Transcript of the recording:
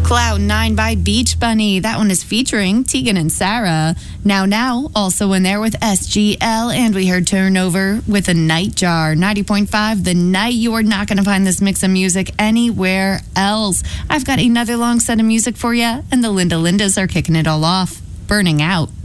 Cloud 9 by Beach Bunny. That one is featuring Tegan and Sarah. Now, also in there with SGL. And we heard Turnover with a Nightjar. 90.5, The Night. You are not going to find this mix of music anywhere else. I've got another long set of music for you, and the Linda Lindas are kicking it all off. Burning Out.